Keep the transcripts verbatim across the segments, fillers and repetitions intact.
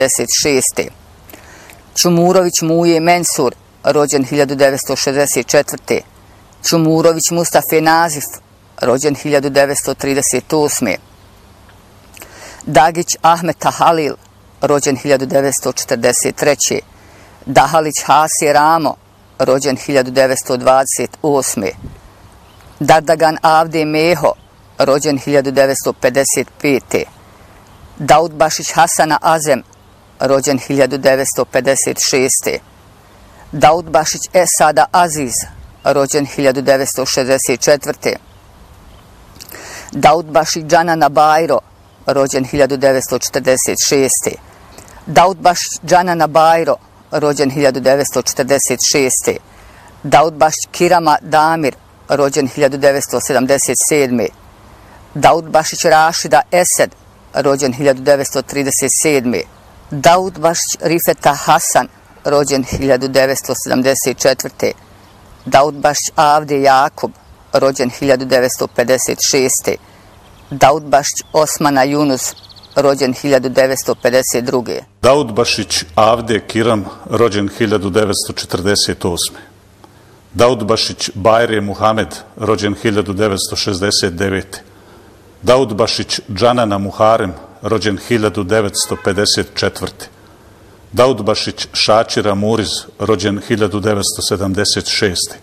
devedeset šeste. Čumurović Muje Mensur, rođen hiljadu devetsto šezdeset četvrte. Čumurović Mustafe Nazif, rođen hiljadu devetsto trideset osme. Dagić Ahmeta Halil, rođen hiljadu devetsto četrdeset treće. Dahalić Hase Ramo, rođen hiljadu devetsto dvadeset osme. Dardagan Avde Meho, rođen hiljadu devetsto pedeset pete. Daudbašić Hasana Azem, rođen hiljadu devetsto pedeset šeste. Daudbašić Esada Aziz, rođen hiljadu devetsto šezdeset četvrte. Daudbašić Džanana Bajro, rođen hiljadu devetsto četrdeset šeste. Daudbašić Džanana Bajro, rođen hiljadu devetsto četrdeset šeste. Daudbašić Kirama Damir, rođen hiljadu devetsto sedamdeset sedme. Daudbašić Rašida Esed, rođen hiljadu devetsto trideset sedme. Daudbašić Rifeta Hasan, rođen hiljadu devetsto sedamdeset četvrte. Daudbašić Avde Jakub, rođen hiljadu devetsto pedeset šeste. Daudbašić Osmana Yunus, rođen hiljadu devetsto pedeset druge. Daudbašić Avde Kiram, rođen hiljadu devetsto četrdeset osme. Daudbašić Bajre Muhamed, rođen hiljadu devetsto šezdeset devete. Daudbašić Džanana Muharem, rođen hiljadu devetsto pedeset četvrte. Daudbašić Šačira Muriz, rođen hiljadu devetsto sedamdeset šeste.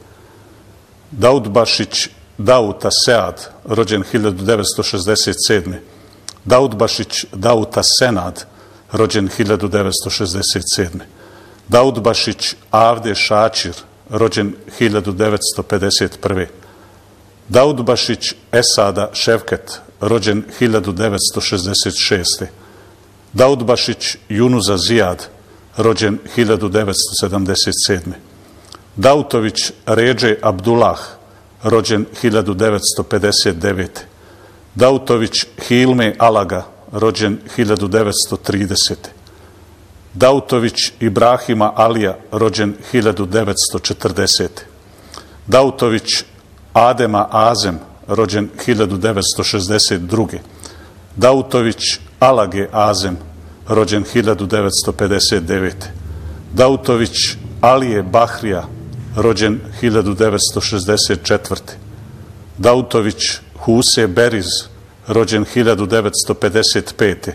Daudbašić Dauta Sead, rođen hiljadu devetsto šezdeset sedme. Daudbašić Dauta Senad, rođen hiljadu devetsto šezdeset sedme. Daudbašić Avde Šačir, rođen hiljadu devetsto pedeset prve. Daudbašić Esada Ševket, rođen hiljadu devetsto šezdeset šeste. Daudbašić Junuza Zijad, rođen hiljadu devetsto sedamdeset sedme. Dautović Ređe Abdullah, rođen hiljadu devetsto pedeset devete. Dautović Hilme Alaga, rođen hiljadu devetsto tridesete. Dautović Ibrahima Alija, rođen hiljadu devetsto četrdesete. Dautović Adema Azem, rođen hiljadu devetsto šezdeset druge. Dautović Alage Azem, rođen hiljadu devetsto pedeset devete. Dautović Alije Bahrija, rođen hiljadu devetsto šezdeset četvrte. Dautović Huse Beriz, rođen hiljadu devetsto pedeset pete.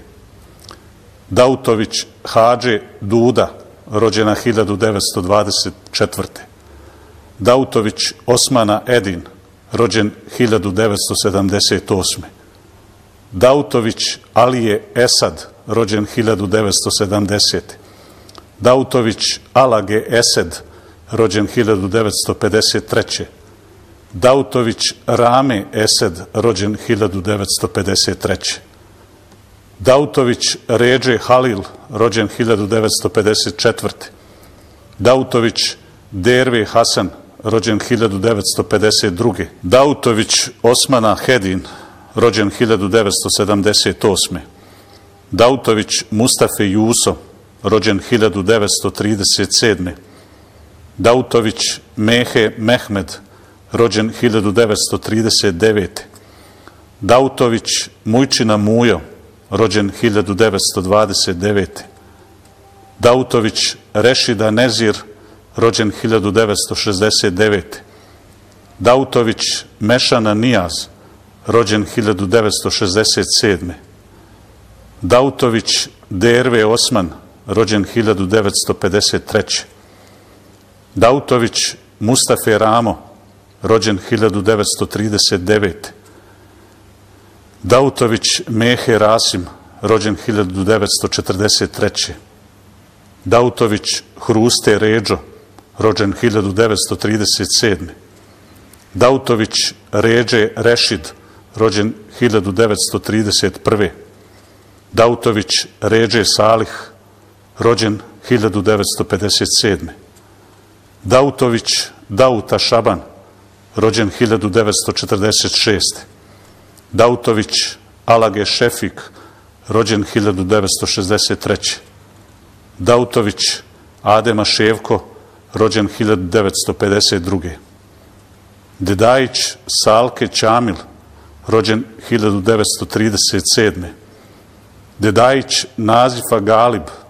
Dautović Hadže Duda, rođena hiljadu devetsto dvadeset četvrte. Dautović Osmana Edin, rođen hiljadu devetsto sedamdeset osme. Dautović Alije Esad, rođen hiljadu devetsto sedamdesete. Dautović Alage Esed, rođen hiljadu devetsto pedeset treće. Dautović Rame Esed, rođen hiljadu devetsto pedeset treće. Dautović Ređe Halil, rođen hiljadu devetsto pedeset četvrte. Dautović Derve Hasan, rođen hiljadu devetsto pedeset druge. Dautović Osmana Hedin, rođen hiljadu devetsto sedamdeset osme. Dautović Mustafe Juso, rođen hiljadu devetsto trideset sedme. Dautović Mehe Mehmed, rođen hiljadu devetsto trideset devete. Dautović Mujčina Mujo, rođen hiljadu devetsto dvadeset devete. Dautović Rešida Nezir, rođen hiljadu devetsto šezdeset devete. Dautović Mešana Nijaz, rođen hiljadu devetsto šezdeset sedme. Dautović Derve Osman, rođen hiljadu devetsto pedeset treće. Dautović Mustafe Ramo, rođen hiljadu devetsto trideset devete. Dautović Mehe Rasim, rođen hiljadu devetsto četrdeset treće. Dautović Hruste Ređo, rođen hiljadu devetsto trideset sedme. Dautović Ređe Rešid, rođen hiljadu devetsto trideset prve. Dautović Ređe Salih, rođen hiljadu devetsto pedeset sedme. Dautović Dauta Šaban, rođen hiljadu devetsto četrdeset šeste. Dautović Alage Šefik, rođen hiljadu devetsto šezdeset treće. Dautović Adema Ševko, rođen hiljadu devetsto pedeset druge. Dedajić Salke Ćamil, rođen hiljadu devetsto trideset sedme. Dedajić Nazifa Galib,